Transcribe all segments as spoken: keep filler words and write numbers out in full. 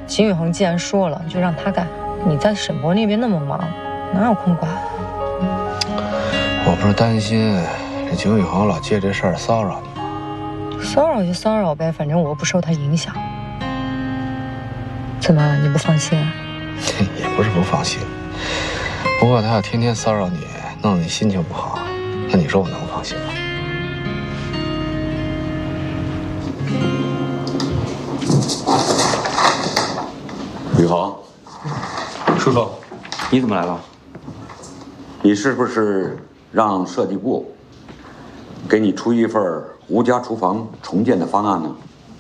金宇恒既然说了，就让他干。你在沈博那边那么忙，哪有空管？ 我不是担心这金宇恒老借这事儿骚扰你吗？ 骚扰就骚扰呗，反正我又不受他影响。怎么，你不放心啊？ 也不是不放心，不过他要天天骚扰你，弄得你心情不好，那你说我能放心吗？ 宇恒， 叔叔，你怎么来了？ 你是不是让设计部给你出一份吴家厨房重建的方案呢？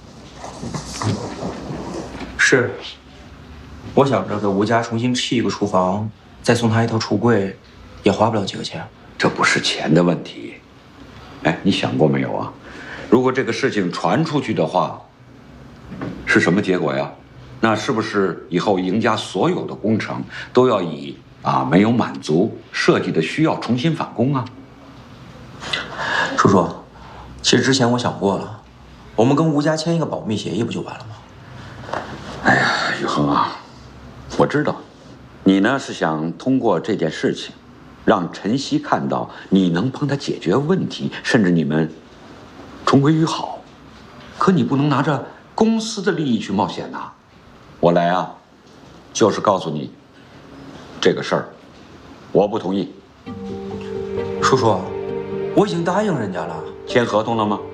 是，我想着给吴家重新砌一个厨房，再送他一套橱柜，也花不了几个钱。 这不是钱的问题。哎，你想过没有啊？如果这个事情传出去的话，是什么结果呀？那是不是以后赢家所有的工程都要以啊没有满足设计的需要重新返工啊？ 叔叔，其实之前我想过了，我们跟吴家签一个保密协议不就完了吗？ 哎呀，宇恒啊，我知道，你呢是想通过这件事情，让陈曦看到你能帮他解决问题，甚至你们重归于好。可你不能拿着公司的利益去冒险呐！我来啊，就是告诉你，这个事儿，我不同意。 叔叔，我已经答应人家了。 签合同了吗？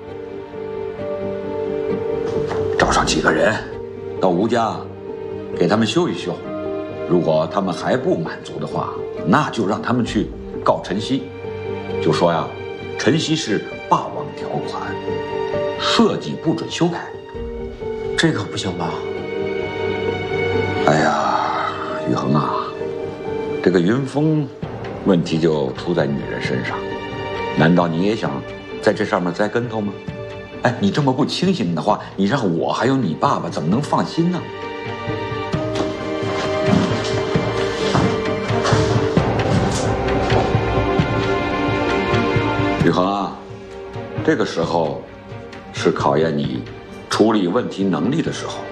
找上几个人，到吴家，给他们修一修。如果他们还不满足的话，那就让他们去告陈曦，就说呀，陈曦是霸王条款，设计不准修改。 这可不行吧？ 哎呀，宇恒啊，这个云峰问题就出在女人身上，难道你也想在这上面栽跟头吗？哎，你这么不清醒的话，你让我还有你爸爸怎么能放心呢？宇恒啊，这个时候是考验你处理问题能力的时候。